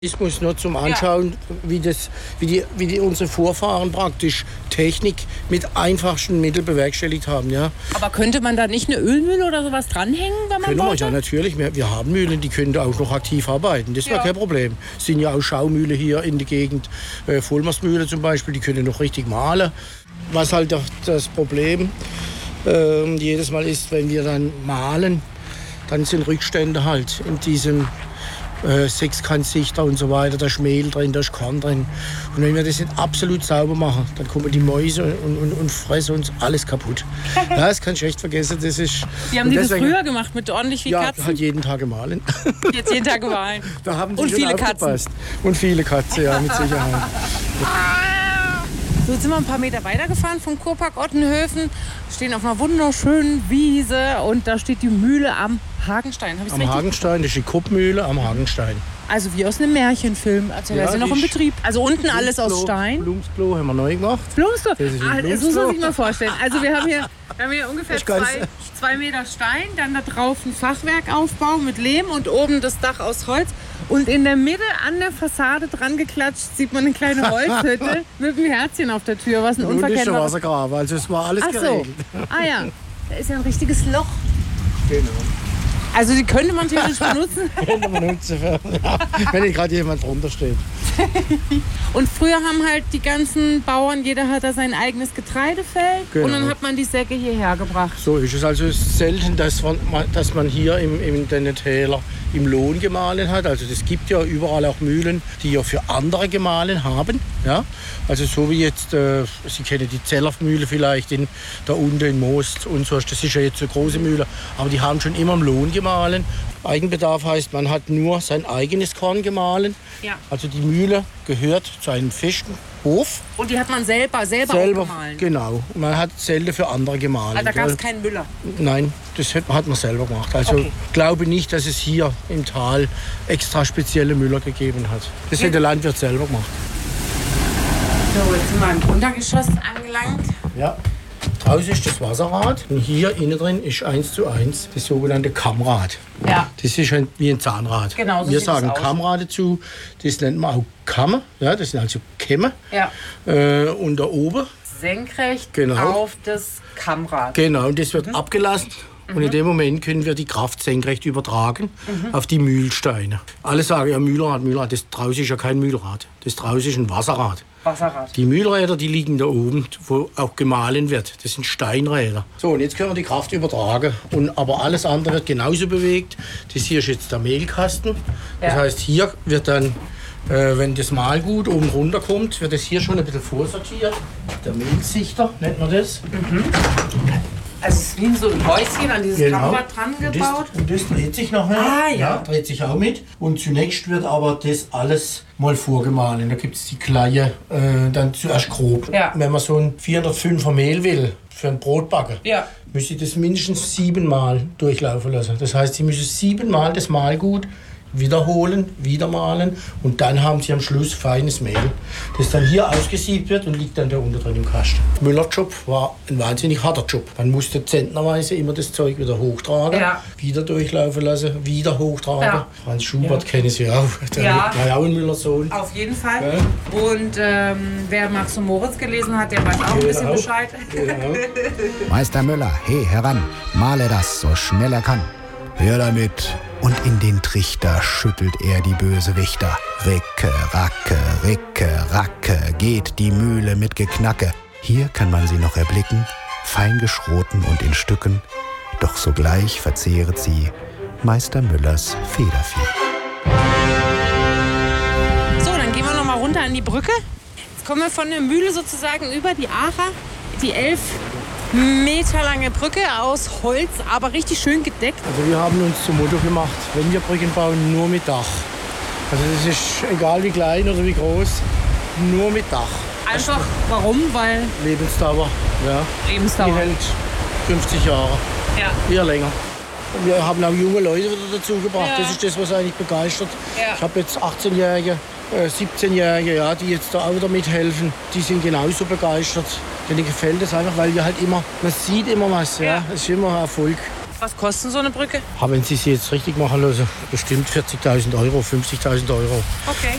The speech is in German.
Ich muss nur zum Anschauen, wie unsere Vorfahren praktisch Technik mit einfachsten Mitteln bewerkstelligt haben. Ja. Aber könnte man da nicht eine Ölmühle oder sowas dranhängen, wenn man wollte? Ja, natürlich. Wir haben Mühlen, die können auch noch aktiv arbeiten. Das wäre kein Problem. Es sind ja auch Schaumühle hier in der Gegend. Vollmastmühle zum Beispiel, die können noch richtig mahlen. Was halt das Problem jedes Mal ist, wenn wir dann mahlen, dann sind Rückstände halt in diesem Sechskantsichter und so weiter, da ist Mehl drin, da ist Korn drin. Und wenn wir das nicht absolut sauber machen, dann kommen die Mäuse und fressen uns alles kaputt. Ja, das kannst du echt vergessen. Das ist, wie haben die das früher gemacht, mit ordentlich viel Katzen? Ja, halt jeden Tag gemahlen. Jetzt jeden Tag gemahlen. Da haben sie und schon viele aufgepasst. Katzen. Und viele Katzen, ja, mit Sicherheit. So, jetzt sind wir ein paar Meter weitergefahren vom Kurpark Ottenhöfen, stehen auf einer wunderschönen Wiese und da steht die Mühle am Hagenstein. Am Hagenstein, das ist die Kuppmühle am Hagenstein. Also wie aus einem Märchenfilm, als wäre sie noch im Betrieb. Also unten alles aus Stein. Blumsklo haben wir neu gemacht. Blumsklo? Das muss man sich mal vorstellen. Also wir haben hier ungefähr 2 Meter Stein, dann da drauf ein Fachwerkaufbau mit Lehm und oben das Dach aus Holz. Und in der Mitte an der Fassade dran geklatscht sieht man eine kleine Holzhütte mit einem Herzchen auf der Tür, was ein unverkennbares... Wassergraben, also es war alles geregelt. Ah ja, da ist ja ein richtiges Loch. Genau. Also die könnte man theoretisch benutzen. Könnte man nutzen, wenn nicht gerade jemand drunter steht. Und früher haben halt die ganzen Bauern, jeder hat da sein eigenes Getreidefeld. Genau. Und dann hat man die Säcke hierher gebracht. So ist es. Also es ist selten, dass man hier in den Tälern im Lohn gemahlen hat. Also es gibt ja überall auch Mühlen, die ja für andere gemahlen haben. Ja? Also so wie jetzt, Sie kennen die Zellermühle vielleicht da unten in Most und so. Das ist ja jetzt eine große Mühle. Aber die haben schon immer im Lohn gemahlen. Eigenbedarf heißt, man hat nur sein eigenes Korn gemahlen. Ja. Also die Mühle gehört zu einem festen Hof. Und die hat man selber auch gemahlen? Genau. Man hat selten für andere gemahlen. Also da gab es keinen Müller? Nein, das hat man selber gemacht. Also glaube nicht, dass es hier im Tal extra spezielle Müller gegeben hat. Das hat der Landwirt selber gemacht. So, jetzt sind wir im Untergeschoss angelangt. Ja. Draußen ist das Wasserrad und hier innen drin ist 1:1 das sogenannte Kammrad. Ja. Das ist wie ein Zahnrad. Genau, so wir sagen Kammrad dazu, das nennt man auch Kamme, ja, das sind also Kämme. Ja. Und da oben senkrecht auf das Kammrad. Genau, und das wird abgelassen. Und in dem Moment können wir die Kraft senkrecht übertragen auf die Mühlsteine. Alle sagen ja Mühlrad. Das draußen ist ja kein Mühlrad. Das draußen ist ein Wasserrad. Die Mühlräder, die liegen da oben, wo auch gemahlen wird. Das sind Steinräder. So, und jetzt können wir die Kraft übertragen. Aber alles andere wird genauso bewegt. Das hier ist jetzt der Mehlkasten. Das heißt, hier wird dann, wenn das Mahlgut oben runterkommt, wird das hier schon ein bisschen vorsortiert. Der Mehlsichter nennt man das. Also es ist wie so ein Häuschen an dieses Kammrad dran gebaut. Und das dreht sich nachher. Ja, dreht sich auch mit. Und zunächst wird aber das alles mal vorgemahlen. Da gibt es die Kleie, dann zuerst grob. Ja. Wenn man so ein 405er Mehl will, für ein Brotbacken, müsste ich das mindestens 7 Mal durchlaufen lassen. Das heißt, Sie müssen 7 Mal das Mahlgut wiederholen, wieder mahlen und dann haben Sie am Schluss feines Mehl, das dann hier ausgesiebt wird und liegt dann da unten drin im Kasten. Müllerjob war ein wahnsinnig harter Job. Man musste zentnerweise immer das Zeug wieder hochtragen, wieder durchlaufen lassen, wieder hochtragen. Ja. Franz Schubert kennen Sie auch. Der war ja auch ein Müllersohn. Auf jeden Fall. Ja. Und wer Max und Moritz gelesen hat, der weiß auch ein bisschen Bescheid. Genau. Meister Müller, hey, heran, male das so schnell er kann. Hör damit. Und in den Trichter schüttelt er die Bösewichter. Ricke, racke, ricke, racke, geht die Mühle mit Geknacke. Hier kann man sie noch erblicken, fein geschroten und in Stücken. Doch sogleich verzehret sie Meister Müllers Federvieh. So, dann gehen wir noch mal runter an die Brücke. Jetzt kommen wir von der Mühle sozusagen über die Acher, die 11 Meter lange Brücke aus Holz, aber richtig schön gedeckt. Also wir haben uns zum Motto gemacht, wenn wir Brücken bauen, nur mit Dach. Also das ist egal wie klein oder wie groß, nur mit Dach. Einfach, warum? Weil... Lebensdauer, ja. Lebensdauer. Die hält 50 Jahre, eher länger. Und wir haben auch junge Leute wieder dazu gebracht, das ist das, was eigentlich begeistert. Ja. Ich habe jetzt 18-Jährige, 17-Jährige, die jetzt da auch wieder mithelfen, die sind genauso begeistert. Denen gefällt es einfach, weil wir halt immer, man sieht immer was, es ist immer Erfolg. Was kostet so eine Brücke? Aber wenn Sie sie jetzt richtig machen lassen, bestimmt 40.000 Euro, 50.000 Euro. Okay.